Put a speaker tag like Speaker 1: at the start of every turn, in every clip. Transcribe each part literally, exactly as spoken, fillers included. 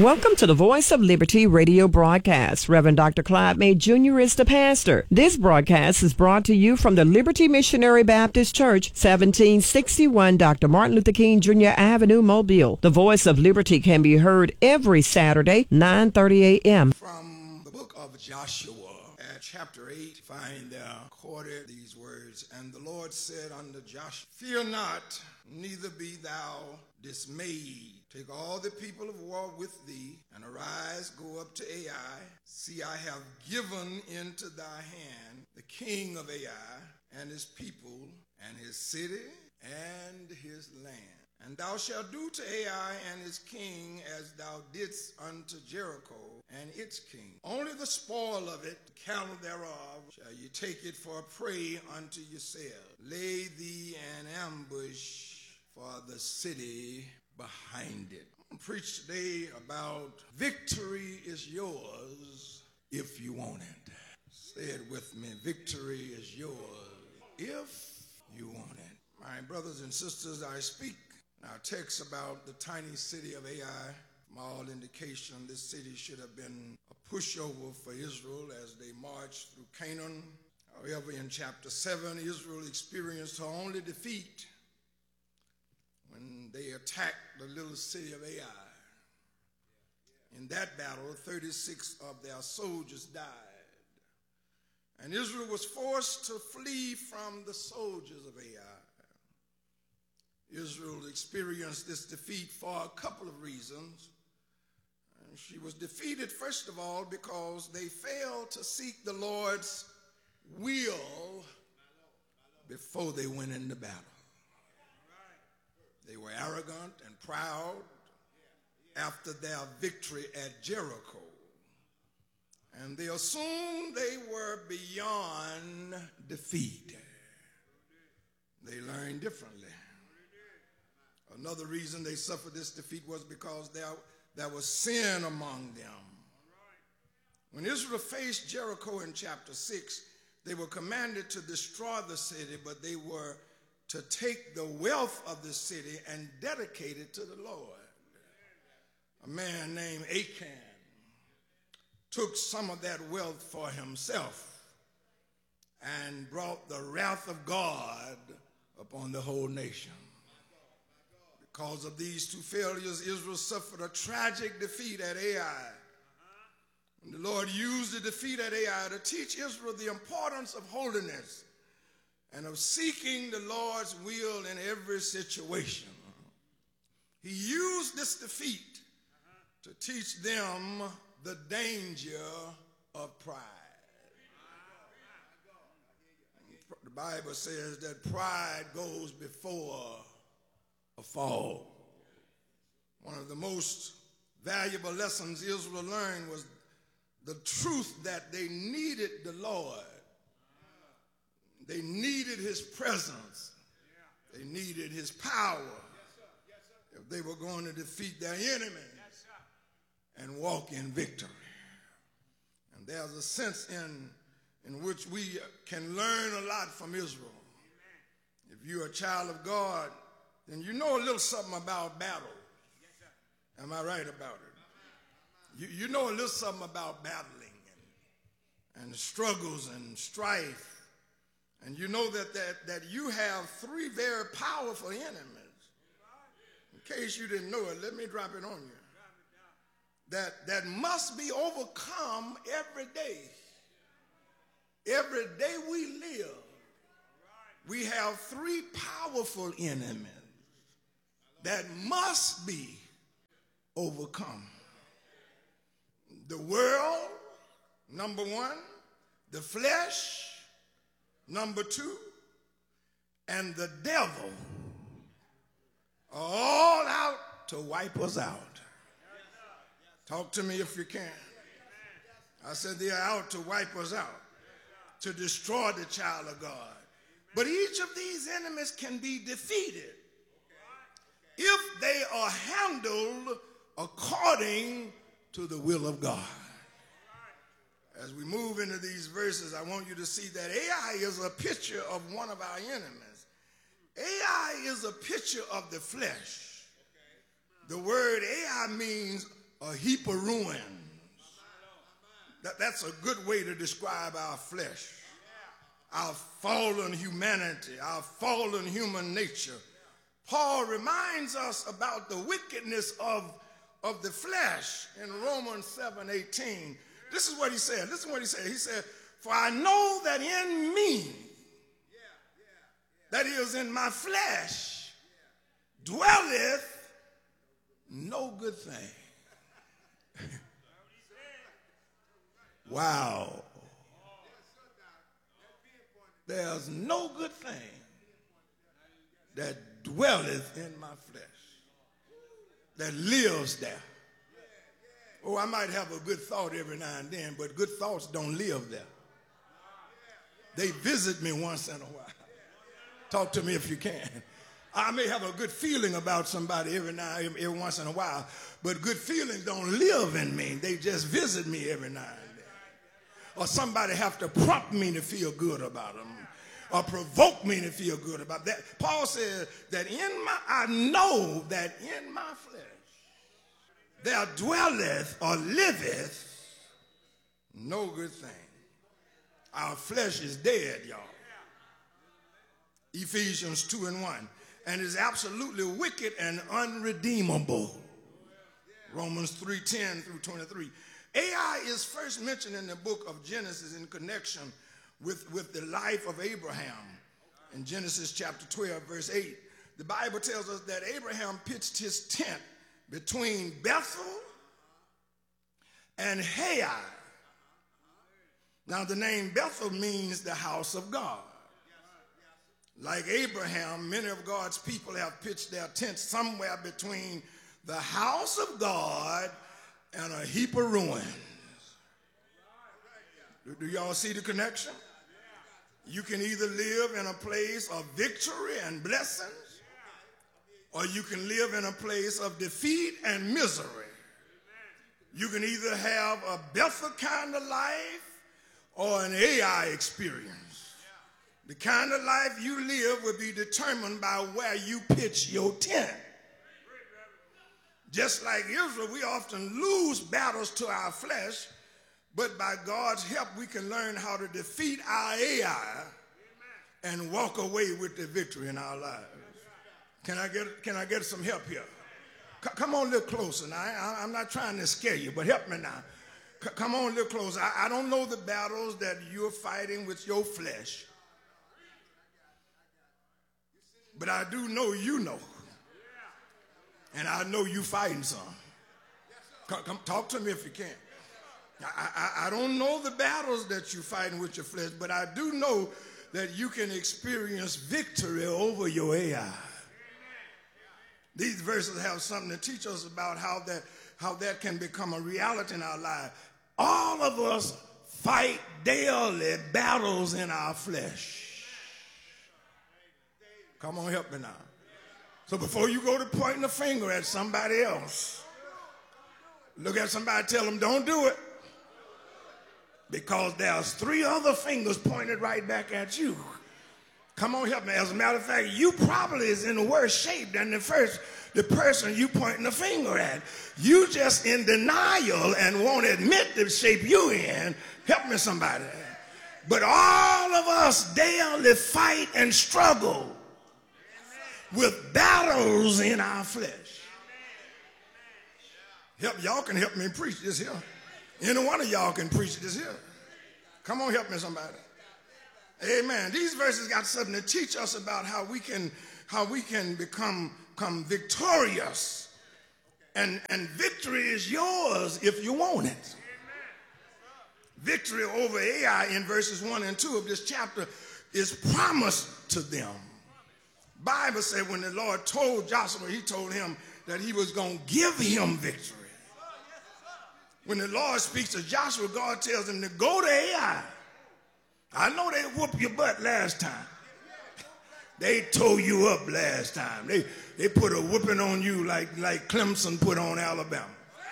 Speaker 1: Welcome to the Voice of Liberty radio broadcast. Reverend Doctor Clyde May Junior is the pastor. This broadcast is brought to you from the Liberty Missionary Baptist Church, seventeen sixty-one Doctor Martin Luther King Junior Avenue, Mobile. The Voice of Liberty can be heard every Saturday, nine thirty a.m.
Speaker 2: From the book of Joshua, at chapter eight, find there recorded these words. And the Lord said unto Joshua, Fear not, neither be thou dismayed. Take all the people of war with thee, and arise, go up to Ai. See, I have given into thy hand the king of Ai, and his people, and his city, and his land. And thou shalt do to Ai and his king as thou didst unto Jericho and its king. Only the spoil of it, the cattle thereof, shall ye take it for a prey unto yourselves. Lay thee an ambush for the city behind it. I'm going to preach today about victory is yours if you want it. Say it with me. Victory is yours if you want it. My brothers and sisters, I speak in our text about the tiny city of Ai. From all indication, this city should have been a pushover for Israel as they marched through Canaan. However, in chapter seven, Israel experienced her only defeat when they attacked the little city of Ai. In that battle, thirty-six of their soldiers died. And Israel was forced to flee from the soldiers of Ai. Israel experienced this defeat for a couple of reasons. And she was defeated, first of all, because they failed to seek the Lord's will before they went into battle. They were arrogant and proud after their victory at Jericho. And they assumed they were beyond defeat. They learned differently. Another reason they suffered this defeat was because there, there was sin among them. When Israel faced Jericho in chapter six, they were commanded to destroy the city, but they were to take the wealth of the city and dedicate it to the Lord. A man named Achan took some of that wealth for himself and brought the wrath of God upon the whole nation. Because of these two failures, Israel suffered a tragic defeat at Ai. And the Lord used the defeat at Ai to teach Israel the importance of holiness and of seeking the Lord's will in every situation. He used this defeat to teach them the danger of pride. The Bible says that pride goes before a fall. One of the most valuable lessons Israel learned was the truth that they needed the Lord. They needed his presence. They needed his power if they were going to defeat their enemy and walk in victory. And there's a sense in, in which we can learn a lot from Israel. If you're a child of God, then you know a little something about battle. Am I right about it? You, you know a little something about battling and, and struggles and strife. And you know that, that, that you have three very powerful enemies. In case you didn't know it, let me drop it on you. That, that must be overcome every day. Every day we live, we have three powerful enemies that must be overcome. The world, number one, the flesh, number two, and the devil are all out to wipe us out. Talk to me if you can. I said they are out to wipe us out, to destroy the child of God. But each of these enemies can be defeated if they are handled according to the will of God. As we move into these verses, I want you to see that Ai is a picture of one of our enemies. Ai is a picture of the flesh. The word Ai means a heap of ruins. That, that's a good way to describe our flesh, our fallen humanity, our fallen human nature. Paul reminds us about the wickedness of, of the flesh in Romans seven eighteen. This is what he said. This is what he said. He said, for I know that in me, that is in my flesh, dwelleth no good thing. Wow. There's no good thing that dwelleth in my flesh, that lives there. Oh, I might have a good thought every now and then, but good thoughts don't live there. They visit me once in a while. Talk to me if you can. I may have a good feeling about somebody every now, every once in a while, but good feelings don't live in me. They just visit me every now and then. Or somebody have to prompt me to feel good about them, or provoke me to feel good about that. Paul says that in my, I know that in my flesh there dwelleth or liveth no good thing. Our flesh is dead, y'all. Ephesians two and one. And is absolutely wicked and unredeemable. Romans three ten through twenty-three. Ai is first mentioned in the book of Genesis in connection with, with the life of Abraham. In Genesis chapter twelve, verse eight, the Bible tells us that Abraham pitched his tent between Bethel and Hai. Now the name Bethel means the house of God. Like Abraham, many of God's people have pitched their tents somewhere between the house of God and a heap of ruins. Do, do y'all see the connection? You can either live in a place of victory and blessings, or you can live in a place of defeat and misery. You can either have a Bethel kind of life or an Ai experience. The kind of life you live will be determined by where you pitch your tent. Just like Israel, we often lose battles to our flesh, but by God's help, we can learn how to defeat our Ai and walk away with the victory in our lives. Can I get, can I get some help here? C- come on a little closer now. I, I'm not trying to scare you, but help me now. C- come on a little closer. I, I don't know the battles that you're fighting with your flesh, but I do know you know. And I know you fighting some. Come, come talk to me if you can. I, I, I don't know the battles that you're fighting with your flesh, but I do know that you can experience victory over your Ai. These verses have something to teach us about how that, how that can become a reality in our life. All of us fight daily battles in our flesh. Come on, help me now. So before you go to pointing the finger at somebody else, look at somebody, tell them, don't do it. Because there's three other fingers pointed right back at you. Come on, help me. As a matter of fact, you probably is in worse shape than the first, the person you pointing the finger at. You just in denial and won't admit the shape you in. Help me, somebody. But all of us daily fight and struggle with battles in our flesh. Help, y'all can help me preach this here. Any one of y'all can preach this here. Come on, help me, somebody. Amen. These verses got something to teach us about how we can, how we can become, become victorious. And, and victory is yours if you want it. Victory over Ai in verses one and two of this chapter is promised to them. Bible said when the Lord told Joshua, he told him that he was going to give him victory. When the Lord speaks to Joshua, God tells him to go to Ai. I know they whooped your butt last time. They tore you up last time. They, they put a whooping on you like, like Clemson put on Alabama.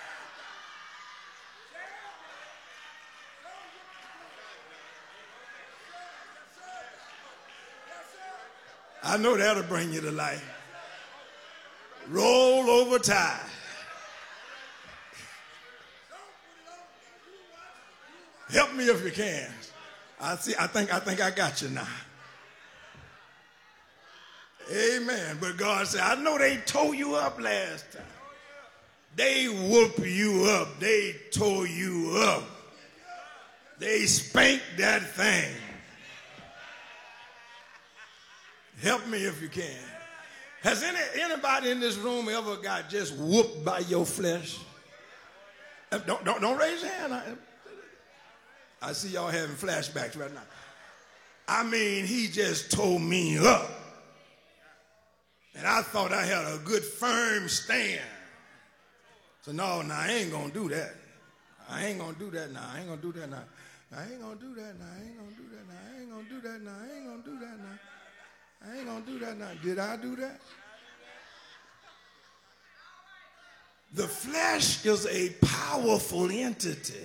Speaker 2: I know that'll bring you to life. Roll over tide. Help me if you can. I see. I think. I think I got you now. Amen. But God said, I know they tore you up last time. They whoop you up. They tore you up. They spanked that thing. Help me if you can. Has any, anybody in this room ever got just whooped by your flesh? Don't, don't, don't raise your hand. I, I see y'all having flashbacks right now. I mean, he just tore me up. And I thought I had a good firm stand. So no, no, I ain't gonna do that. I ain't gonna do that now. I ain't gonna do that now. I ain't gonna do that now. I ain't gonna do that now. I ain't gonna do that now. I ain't gonna do that now. I ain't gonna do that now. Did I do that? The flesh is a powerful entity.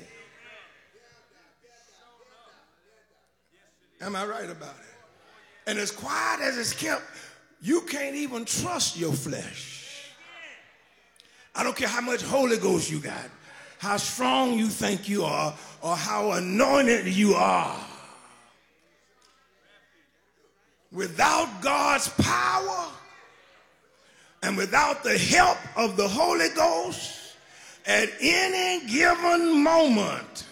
Speaker 2: Am I right about it? And as quiet as it's kept, you can't even trust your flesh. I don't care how much Holy Ghost you got, how strong you think you are, or how anointed you are. Without God's power and without the help of the Holy Ghost, at any given moment.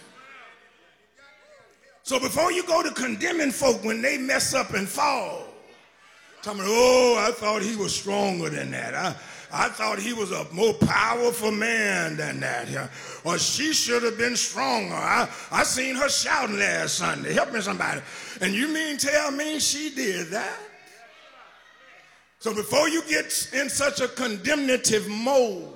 Speaker 2: So before you go to condemning folk when they mess up and fall, tell me, oh, I thought he was stronger than that. I, I thought he was a more powerful man than that. Or she should have been stronger. I, I seen her shouting last Sunday. Help me somebody. And you mean tell me she did that? So before you get in such a condemnative mode,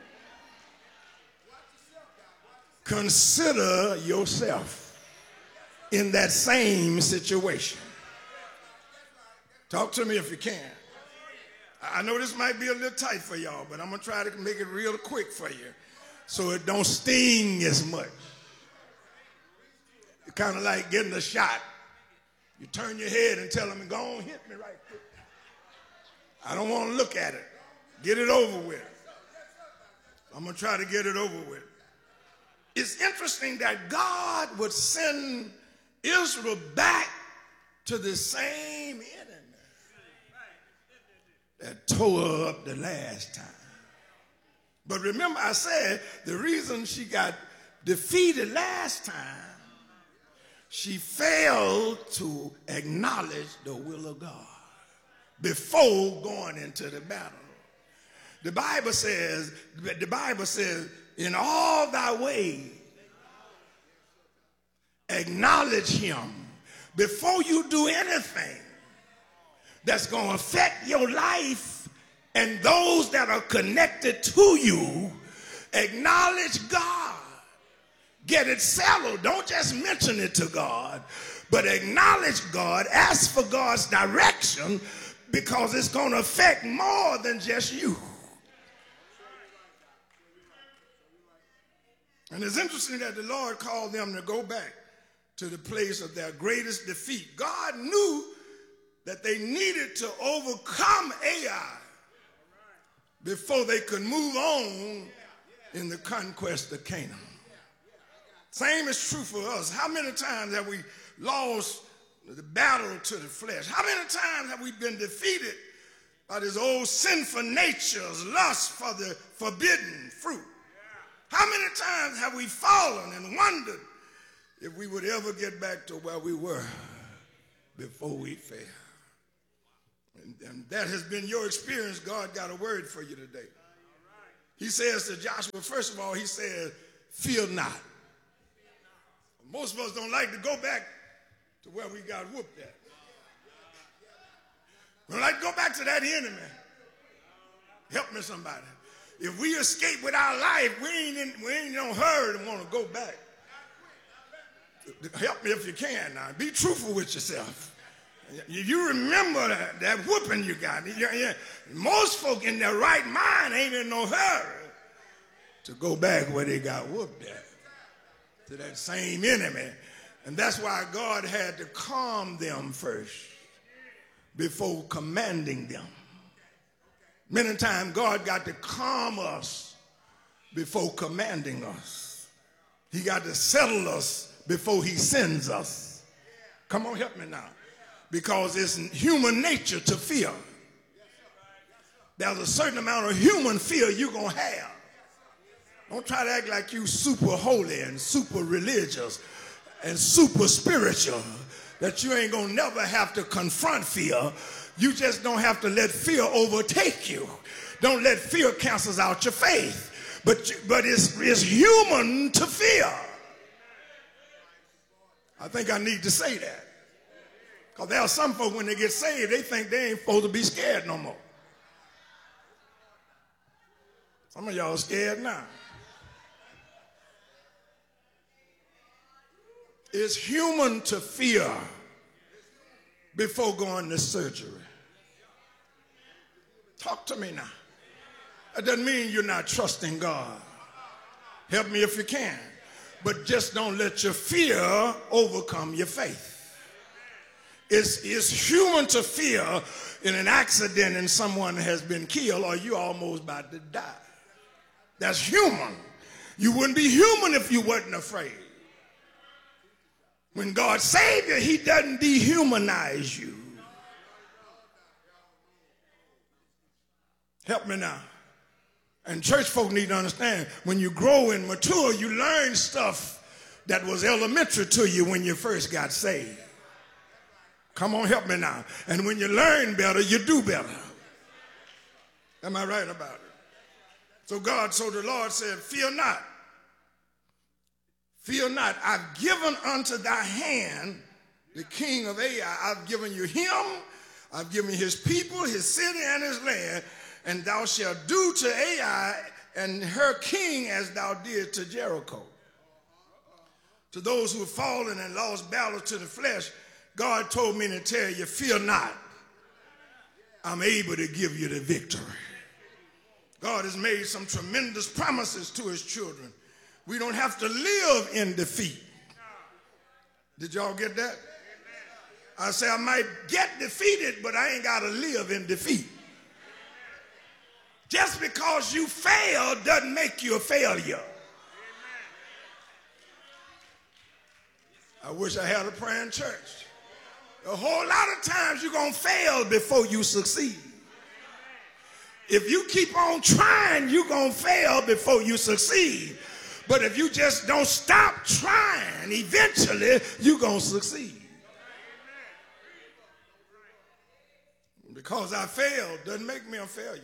Speaker 2: consider yourself in that same situation. Talk to me if you can. I know this might be a little tight for y'all, but I'm going to try to make it real quick for you so it don't sting as much. It's kind of like getting a shot. You turn your head and tell them, go on, hit me right quick. I don't want to look at it. Get it over with. I'm going to try to get it over with. It's interesting that God would send Israel back to the same enemy that tore her up the last time. But remember, I said the reason she got defeated last time, she failed to acknowledge the will of God before going into the battle. The Bible says, the Bible says, in all thy ways, acknowledge him before you do anything that's going to affect your life and those that are connected to you. Acknowledge God. Get it settled. Don't just mention it to God, but acknowledge God. Ask for God's direction because it's going to affect more than just you. And it's interesting that the Lord called them to go back to the place of their greatest defeat. God knew that they needed to overcome Ai before they could move on in the conquest of Canaan. Same is true for us. How many times have we lost the battle to the flesh? How many times have we been defeated by this old sinful nature's lust for the forbidden fruit? How many times have we fallen and wondered if we would ever get back to where we were before we fell? And, and that has been your experience. God got a word for you today. He says to Joshua, first of all, he says, fear not. Most of us don't like to go back to where we got whooped at. We don't like to go back to that enemy. Help me somebody. If we escape with our life, we ain't in, we ain't in no hurry to want to go back. Help me if you can now. Be truthful with yourself. You remember that, that whooping you got. You, you, most folk in their right mind ain't in no hurry to go back where they got whooped at, to that same enemy. And that's why God had to calm them first before commanding them. Many times God got to calm us before commanding us. He got to settle us before he sends us. Come on, help me now. Because it's human nature to fear. There's a certain amount of human fear you're going to have. Don't try to act like you super holy and super religious and super spiritual, that you ain't going to never have to confront fear. You just don't have to let fear overtake you. Don't let fear cancel out your faith. But, but it's, it's human to fear. I think I need to say that. Because there are some folks, when they get saved, they think they ain't supposed to be scared no more. Some of y'all are scared now. It's human to fear before going to surgery. Talk to me now. That doesn't mean you're not trusting God. Help me if you can. But just don't let your fear overcome your faith. It's, it's human to fear in an accident and someone has been killed or you almost about to die. That's human. You wouldn't be human if you wasn't afraid. When God saved you, he doesn't dehumanize you. Help me now. And church folk need to understand, when you grow and mature, you learn stuff that was elementary to you when you first got saved. Come on, help me now. And when you learn better, you do better. Am I right about it? So God, so the Lord said, fear not. Fear not. I've given unto thy hand the king of Ai. I've given you him. I've given you his people, his city, and his land. And thou shalt do to Ai and her king as thou did to Jericho. To those who have fallen and lost battle to the flesh, God told me to tell you, fear not. I'm able to give you the victory. God has made some tremendous promises to his children. We don't have to live in defeat. Did y'all get that? I say I might get defeated, but I ain't got to live in defeat. Just because you fail doesn't make you a failure. I wish I had a praying church. A whole lot of times you're going to fail before you succeed. If you keep on trying, you're going to fail before you succeed. But if you just don't stop trying, eventually you're going to succeed. Because I failed doesn't make me a failure.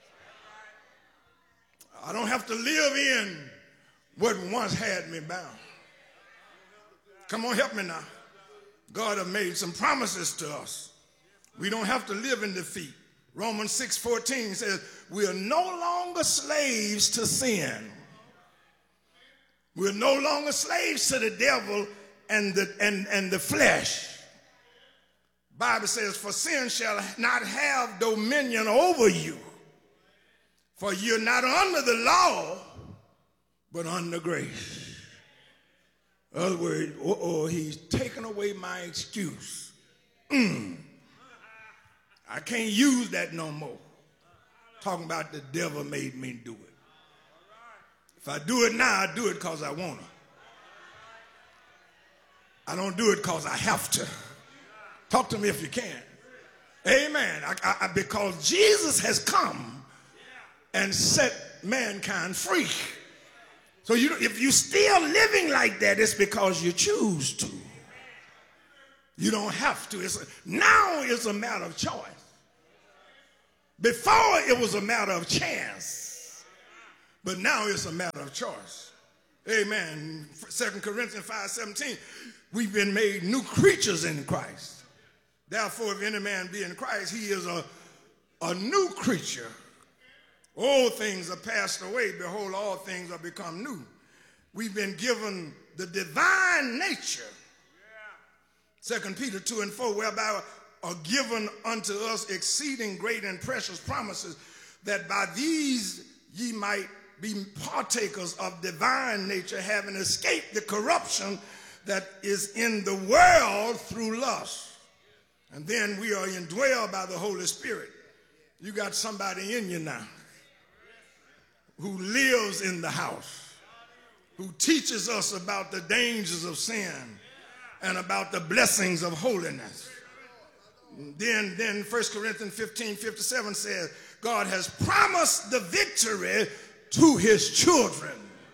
Speaker 2: I don't have to live in what once had me bound. Come on, help me now. God has made some promises to us. We don't have to live in defeat. Romans six fourteen says, we are no longer slaves to sin. We're no longer slaves to the devil and the, and, and the flesh. Bible says, for sin shall not have dominion over you. For you're not under the law, but under grace. In other words, uh-oh, he's taken away my excuse. Mm. I can't use that no more. Talking about the devil made me do it. If I do it now, I do it because I want to. I don't do it because I have to. Talk to me if you can. Amen. I, I, because Jesus has come and set mankind free. So you, if you're still living like that, it's because you choose to. You don't have to. It's a, now it's a matter of choice. Before it was a matter of chance. But now it's a matter of choice. Amen. Second Corinthians five seventeen, we've been made new creatures in Christ. Therefore, if any man be in Christ, he is a, a new creature. Old things are passed away. Behold, all things are become new. We've been given the divine nature. Second Peter two and four, whereby are given unto us exceeding great and precious promises, that by these ye might be partakers of divine nature, having escaped the corruption that is in the world through lust. And then we are indwelled by the Holy Spirit. You got somebody in you now who lives in the house. who teaches us about the dangers of sin and about the blessings of holiness. Then, then First Corinthians fifteen fifty-seven says, God has promised the victory to his children.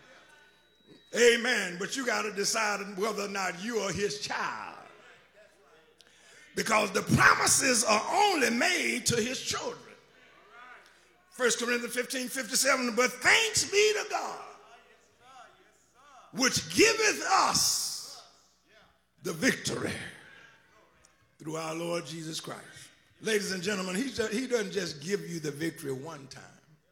Speaker 2: Amen. But you got to decide whether or not you are his child. Because the promises are only made to his children. First Corinthians fifteen fifty-seven, but thanks be to God, which giveth us the victory through our Lord Jesus Christ. Ladies and gentlemen, he, he doesn't just give you the victory one time.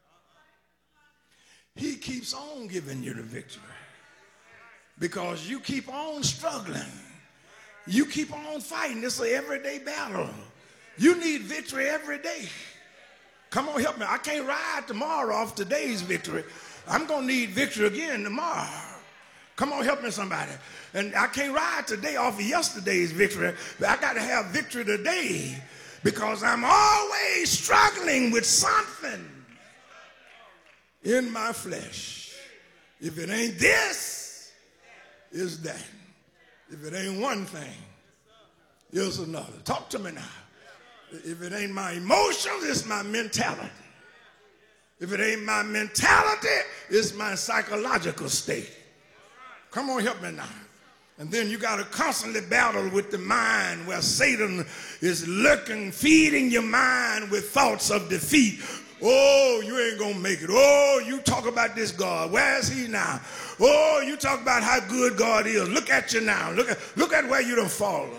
Speaker 2: He keeps on giving you the victory because you keep on struggling. You keep on fighting. It's an everyday battle. You need victory every day. Come on, help me. I can't ride tomorrow off today's victory. I'm going to need victory again tomorrow. Come on, help me, somebody. And I can't ride today off of yesterday's victory, but I got to have victory today because I'm always struggling with something in my flesh. If it ain't this, it's that. If it ain't one thing, it's another. Talk to me now. If it ain't my emotions, it's my mentality. If it ain't my mentality, it's my psychological state. Come on, help me now. And then you got to constantly battle with the mind where Satan is lurking, feeding your mind with thoughts of defeat. Oh, you ain't going to make it. Oh, you talk about this God. Where is he now? Oh, you talk about how good God is. Look at you now. Look at, look at where you done fallen.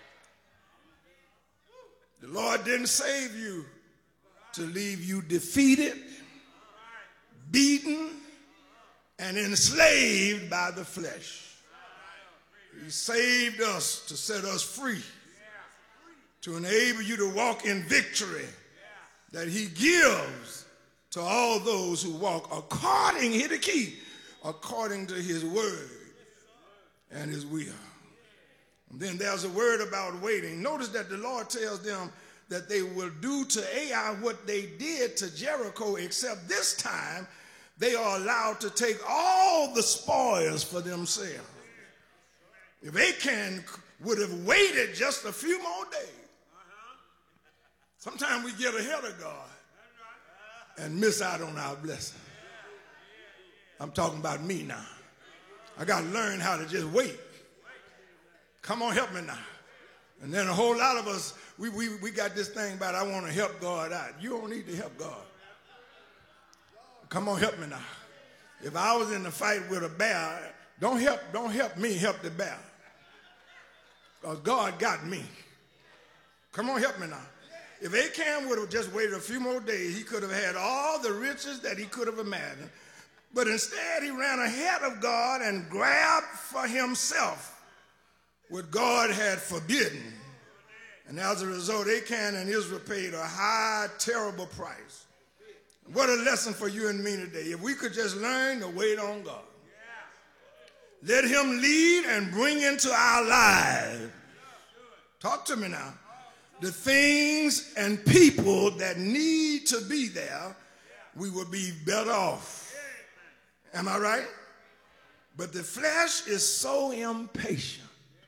Speaker 2: The Lord didn't save you to leave you defeated, beaten, and enslaved by the flesh. He saved us to set us free, to enable you to walk in victory that he gives to all those who walk according, hear the key, according to his word and his will. And then there's a word about waiting. Notice that the Lord tells them that they will do to Ai what they did to Jericho, except this time they are allowed to take all the spoils for themselves. If Achan would have waited just a few more days, sometimes we get ahead of God and miss out on our blessing. I'm talking about me now. I got to learn how to just wait. Come on, help me now. And then a whole lot of us, we, we, we got this thing about I want to help God out. You don't need to help God. Come on, help me now. If I was in the fight with a bear, don't help, don't help me help the bear. Because God got me. Come on, help me now. If Achan would have just waited a few more days, he could have had all the riches that he could have imagined. But instead, he ran ahead of God and grabbed for himself what God had forbidden. And as a result, Achan and Israel paid a high, terrible price. What a lesson for you and me today. If we could just learn to wait on God. Let him lead and bring into our lives. Talk to me now. The things and people that need to be there, we will be better off. Am I right? But the flesh is so impatient.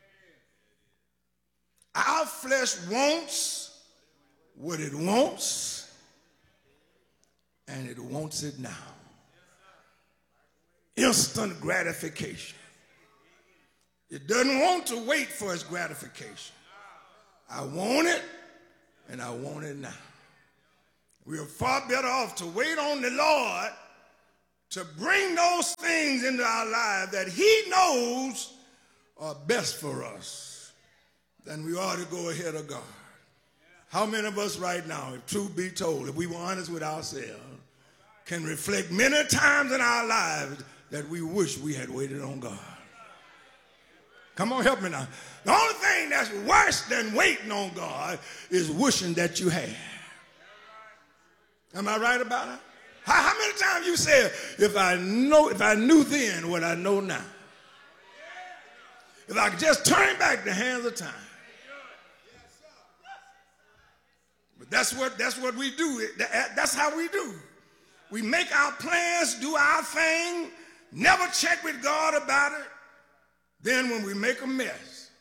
Speaker 2: Our flesh wants what it wants, and it wants it now. Instant gratification. It doesn't want to wait for its gratification. I want it, and I want it now. We are far better off to wait on the Lord to bring those things into our lives that he knows are best for us than we ought to go ahead of God. How many of us right now, if truth be told, if we were honest with ourselves, can reflect many times in our lives that we wish we had waited on God? Come on, help me now. The only thing that's worse than waiting on God is wishing that you had. Am I right about it? How, how many times you said, if I know, if I knew then what I know now, if I could just turn back the hands of time. But that's what that's what we do. That's how we do. We make our plans, do our thing, never check with God about it. Then when we make a mess,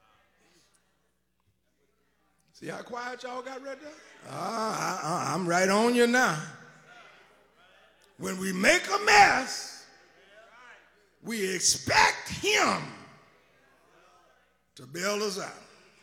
Speaker 2: see how quiet y'all got right there? Ah, I, I'm right on you now. When we make a mess, we expect him to bail us out.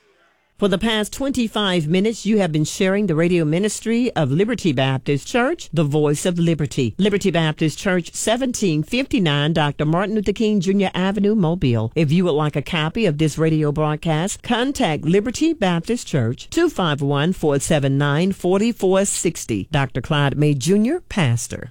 Speaker 1: For the past twenty-five minutes, you have been sharing the radio ministry of Liberty Baptist Church, the voice of liberty. Liberty Baptist Church, seventeen fifty-nine Doctor Martin Luther King Junior Avenue, Mobile. If you would like a copy of this radio broadcast, contact Liberty Baptist Church, two five one, four seven nine, four four six zero. Doctor Clyde May Junior, Pastor.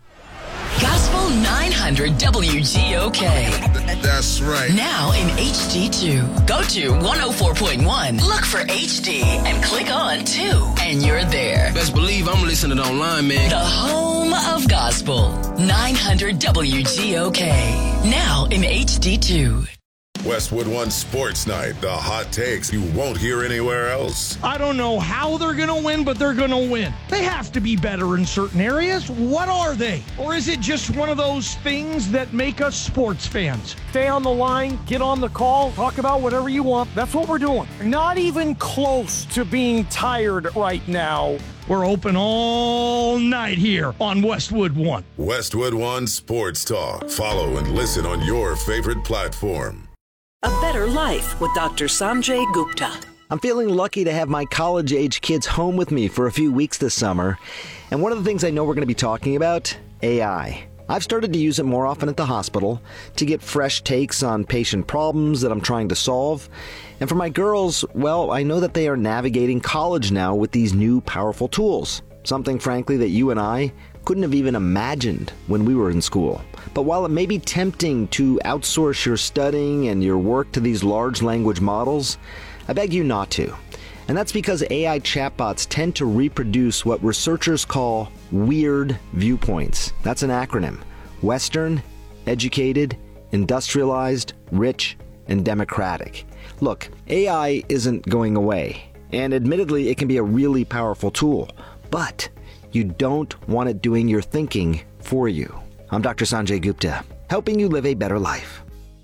Speaker 3: Gospel nine hundred W G O K.
Speaker 4: That's right.
Speaker 3: Now in H D two. Go to one oh four point one. Look for H D and click on two. And you're there.
Speaker 4: Best believe I'm listening online, man.
Speaker 3: The home of gospel. nine hundred W G O K. Now in H D two.
Speaker 5: Westwood One Sports Night, the hot takes you won't hear anywhere else.
Speaker 6: I don't know how they're going to win, but they're going to win. They have to be better in certain areas. What are they? Or is it just one of those things that make us sports fans? Stay on the line, get on the call, talk about whatever you want. That's what we're doing. Not even close to being tired right now. We're open all night here on Westwood One.
Speaker 5: Westwood One Sports Talk. Follow and listen on your favorite platform.
Speaker 7: A Better Life with Doctor Sanjay Gupta.
Speaker 8: I'm feeling lucky to have my college-age kids home with me for a few weeks this summer. And one of the things I know we're going to be talking about, A I. I've started to use it more often at the hospital to get fresh takes on patient problems that I'm trying to solve. And for my girls, well, I know that they are navigating college now with these new powerful tools. Something, frankly, that you and I couldn't have even imagined when we were in school. But while it may be tempting to outsource your studying and your work to these large language models, I beg you not to. And that's because A I chatbots tend to reproduce what researchers call weird viewpoints. That's an acronym. Western, educated, industrialized, rich, and democratic. Look, A I isn't going away. And admittedly, it can be a really powerful tool. But you don't want it doing your thinking for you. I'm Doctor Sanjay Gupta, helping you live a better life.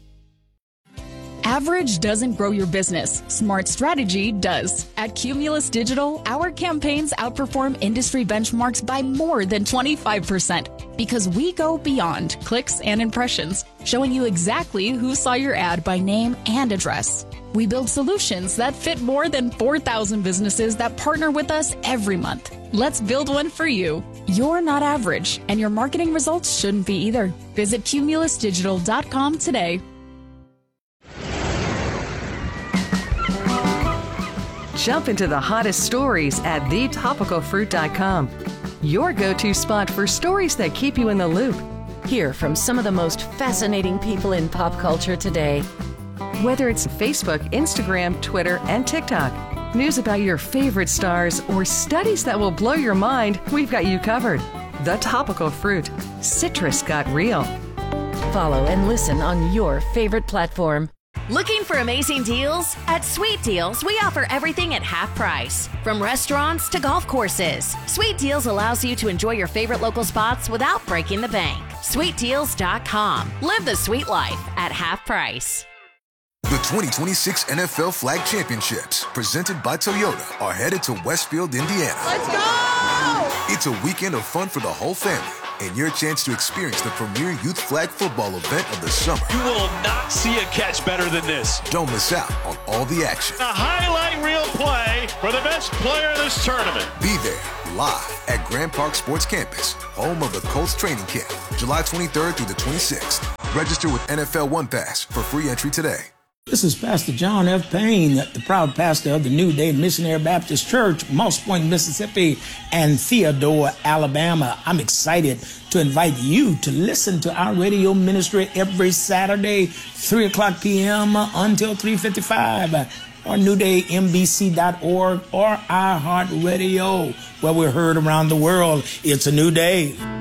Speaker 9: Average doesn't grow your business. Smart strategy does. At Cumulus Digital, our campaigns outperform industry benchmarks by more than twenty-five percent because we go beyond clicks and impressions, showing you exactly who saw your ad by name and address. We build solutions that fit more than four thousand businesses that partner with us every month. Let's build one for you. You're not average, and your marketing results shouldn't be either. Visit cumulus digital dot com today.
Speaker 10: Jump into the hottest stories at the topical fruit dot com. Your go-to spot for stories that keep you in the loop.
Speaker 11: Hear from some of the most fascinating people in pop culture today.
Speaker 10: Whether it's Facebook, Instagram, Twitter, and TikTok, news about your favorite stars, or studies that will blow your mind, we've got you covered. The Topical Fruit. Citrus got real.
Speaker 11: Follow and listen on your favorite platform.
Speaker 12: Looking for amazing deals? At Sweet Deals, we offer everything at half price. From restaurants to golf courses, Sweet Deals allows you to enjoy your favorite local spots without breaking the bank. sweet deals dot com. Live the sweet life at half price.
Speaker 13: The twenty twenty-six N F L Flag Championships, presented by Toyota, are headed to Westfield, Indiana.
Speaker 14: Let's go!
Speaker 13: It's a weekend of fun for the whole family, and your chance to experience the premier youth flag football event of the summer.
Speaker 15: You will not see a catch better than this.
Speaker 13: Don't miss out on all the action.
Speaker 15: A highlight reel play for the best player of this tournament.
Speaker 13: Be there, live at Grand Park Sports Campus, home of the Colts training camp, July twenty-third through the twenty-sixth. Register with N F L One Pass for free entry today.
Speaker 16: This is Pastor John F. Payne, the proud pastor of the New Day Missionary Baptist Church, Moss Point, Mississippi, and Theodore, Alabama. I'm excited to invite you to listen to our radio ministry every Saturday, three o'clock p.m. until three fifty-five, or new day m b c dot org or iHeartRadio, where we're heard around the world. It's a new day.